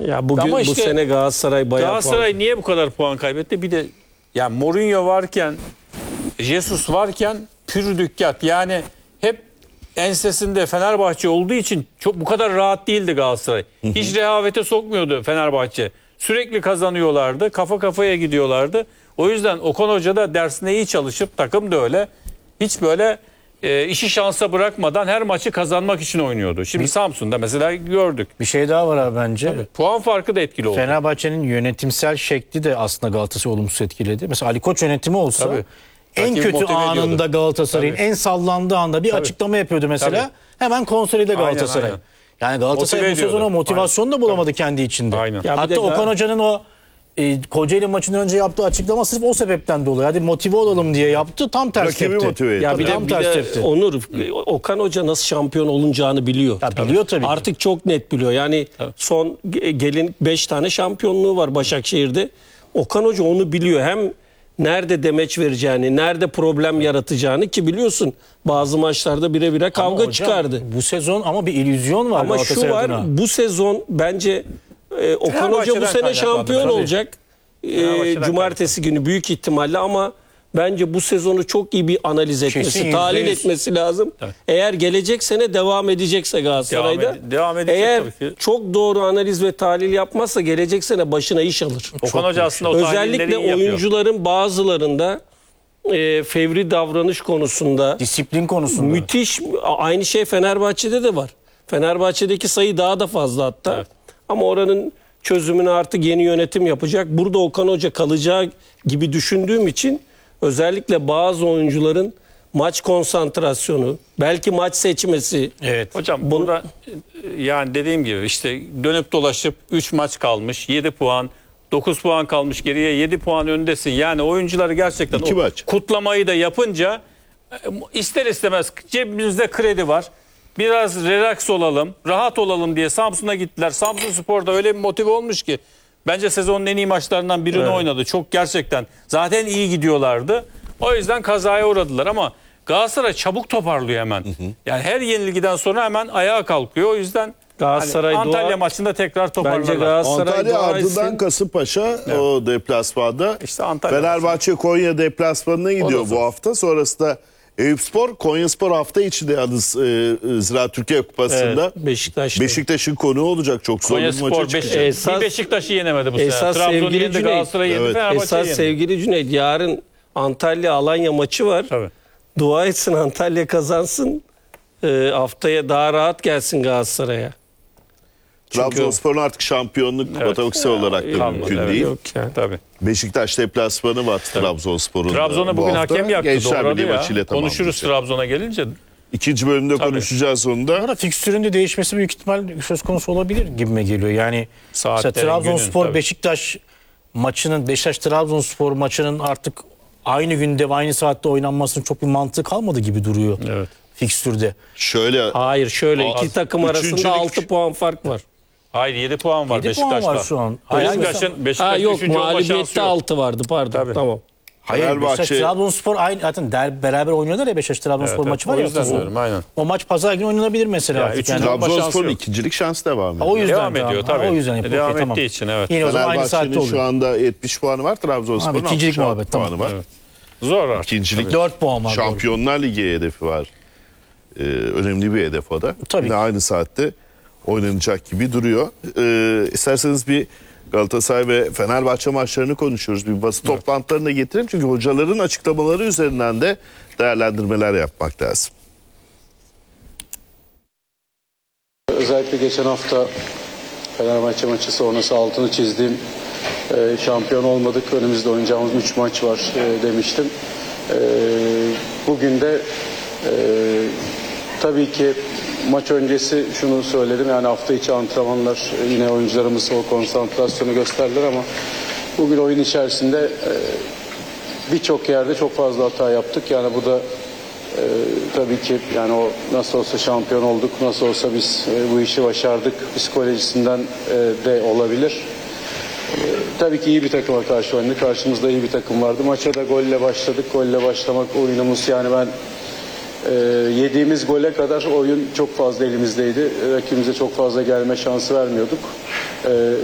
Ya bugün Ama bu işte sene Galatasaray bayağı Galatasaray niye bu kadar puan kaybetti? Bir de yani Mourinho varken, Jesus varken pür dikkat. Yani hep ensesinde Fenerbahçe olduğu için çok bu kadar rahat değildi Galatasaray. Hiç rehavete sokmuyordu Fenerbahçe. Sürekli kazanıyorlardı. Kafa kafaya gidiyorlardı. O yüzden Okan Hoca da dersine iyi çalışıp takım da öyle. Hiç böyle işi şansa bırakmadan her maçı kazanmak için oynuyordu. Şimdi Samsun'da mesela gördük. Bir şey daha var abi bence. Tabii. Puan farkı da etkili oldu. Fenerbahçe'nin yönetimsel şekli de aslında Galatasaray'ı olumsuz etkiledi. Mesela Ali Koç yönetimi olsa Tabii. en Rakibi kötü motive anında ediyordu. Galatasaray'ın Tabii. en sallandığı anda bir açıklama yapıyordu mesela. Tabii. Hemen konsolide Galatasaray. aynen. Yani Galatasaray Motive bu sezon ediyordu. o motivasyonu da bulamadı kendi içinde. Aynen. Ya bir Hatta de Okan Hoca'nın o Kocaeli maçından önce yaptığı açıklama sırf o sebepten dolayı. Hadi motive olalım diye yaptı. Tam tersi Rakibi tepti. motive etti. Ya bir Tam de, tersi tepti. Onur, Okan Hoca nasıl şampiyon olunacağını biliyor. Ya biliyor tabii ki. Artık çok net biliyor. Yani son gelin 5 tane şampiyonluğu var Başakşehir'de. Okan Hoca onu biliyor. Hem nerede demeç vereceğini, nerede problem yaratacağını, ki biliyorsun bazı maçlarda bire bire kavga Hocam, çıkardı. Bu sezon ama bir illüzyon var Ama şu Galatasaray var, adına. bu sezon bence Okan Hoca bu Fenerbahçe'den sene kaynaklandı. şampiyon Tabii. olacak. Cumartesi günü büyük ihtimalle, ama bence bu sezonu çok iyi bir analiz etmesi, Kesin tahlil %100. etmesi lazım. Eğer gelecek sene devam edecekse Galatasaray'da, Devam edecek eğer tabii ki. çok doğru analiz ve tahlil yapmazsa gelecek sene başına iş alır. Okan Hoca aslında o tahlilleri Özellikle iyi yapıyor. oyuncuların bazılarında fevri davranış konusunda, Disiplin konusunda. müthiş. Aynı şey Fenerbahçe'de de var. Fenerbahçe'deki sayı daha da fazla hatta. Evet. Ama oranın çözümünü artık yeni yönetim yapacak. Burada Okan Hoca kalacağı gibi düşündüğüm için özellikle bazı oyuncuların maç konsantrasyonu, belki maç seçmesi. Evet. Hocam burada yani dediğim gibi işte dönüp dolaşıp 3 maç kalmış, 7 puan, 9 puan kalmış geriye, 7 puan öndesin. Yani oyuncuları gerçekten İki maç. kutlamayı da yapınca ister istemez cebimizde kredi var. Biraz relax olalım, rahat olalım diye Samsun'a gittiler. Samsunspor'da öyle bir motive olmuş ki bence sezonun en iyi maçlarından birini oynadı. Çok gerçekten zaten iyi gidiyorlardı. O yüzden kazaya uğradılar ama Galatasaray çabuk toparlıyor hemen. Yani her yenilgiden sonra hemen ayağa kalkıyor. O yüzden Galatasaray Antalya dua- maçında tekrar toparlarlar. Bence Galatasaray Antalya dua ardından etsin. Kasımpaşa o deplasmanda. İşte Antalya Fenerbahçe Konya deplasmanına gidiyor zor. bu hafta. Sonrasında Eyüpspor, Konyaspor hafta içinde yalnız Ziraat Türkiye Kupası'nda Evet, Beşiktaş'ta. Beşiktaş'ın konuğu olacak. Çok zor bir Konyaspor maça çıkacak. Esas- bir Beşiktaş'ı yenemedi bu sene. esas Trabzon'u sevgili yendi, Cüneyt. Galatasaray'ı yendi, Evet. Fenerbahçe'yi Esas yendi. sevgili Cüneyt, yarın Antalya-Alanya maçı var. Tabii. Dua etsin Antalya kazansın. Haftaya daha rahat gelsin Galatasaray'a. Trabzonspor'un artık şampiyonluk matematiksel olarak da kalmadı, mümkün evet. değil. Yok yani. Tabii. Beşiktaş deplasmanı var Trabzonspor'un. Trabzon'a bu bugün hafta. hakem yaktı. Gençler Doğradı Birliği ya. maçıyla Konuşuruz tamamlayacak. Trabzon'a gelince. İkinci bölümde konuşacağız onu da. Ama fikstürün de değişmesi büyük ihtimal söz konusu olabilir gibime geliyor. Yani mesela Saatlerin, Trabzonspor günün, tabii. Beşiktaş maçının, Beşiktaş-Trabzonspor maçının artık aynı günde ve aynı saatte oynanmasının çok bir mantığı kalmadı gibi duruyor Evet. fikstürde. Şöyle Hayır, şöyle iki takım arasında Üçüncülük- 6 puan fark var. Hayır 7 puan var 7 puan Beşiktaş'ta. var şu an. Hayır, Beşiktaş Yok, üçüncü olma şansı mağlubiyette yok. 6 vardı, pardon. Tabii. Tamam. Hayır, Fenerbahçe- Beşiktaş-Trabzonspor aynı zaten beraber oynuyorlar ya, Beşiktaş-Trabzonspor Evet, maçı evet. var O ya. yüzden hafta sonu. diyorum, aynen. O maç pazar günü oynanabilir mesela Ya, artık. üçüncü Yani. olma şansı Trabzonspor'un yok. ikincilik şansı devam ediyor. O yüzden Devam ediyor tabii. O yüzden yapıyor. Devam Okey, tamam. ettiği için, evet. Yine o zaman aynı saatte Fenerbahçe'nin şu oluyor. anda 70 puanı var. Trabzonspor'un Abi, ikincilik 66 muhabbet, tamam. puanı var. Evet. Zor artık. İkincilik 4 puan var. Şampiyonlar Ligi hedefi var. Önemli bir hedef o da. Tabii. Yine aynı saatte oynanacak gibi duruyor. İsterseniz bir Galatasaray ve Fenerbahçe maçlarını konuşuyoruz. Bir basın toplantılarına getirelim. Çünkü hocaların açıklamaları üzerinden de değerlendirmeler yapmak lazım. Özellikle geçen hafta Fenerbahçe maçı sonrası altını çizdiğim şampiyon olmadık. Önümüzde oynayacağımız 3 maç var demiştim. Bugün de tabii ki maç öncesi şunu söyledim. Yani hafta içi antrenmanlar yine oyuncularımız o konsantrasyonu gösterdiler ama bugün oyun içerisinde birçok yerde çok fazla hata yaptık. Yani bu da tabii ki yani o nasıl olsa şampiyon olduk, nasıl olsa biz bu işi başardık psikolojisinden de olabilir. Tabii ki iyi bir takıma karşı oynadık. Karşımızda iyi bir takım vardı. Maça da golle başladık. Golle başlamak oyunumuz, yani ben yediğimiz gole kadar oyun çok fazla elimizdeydi. Rakibimize çok fazla gelme şansı vermiyorduk.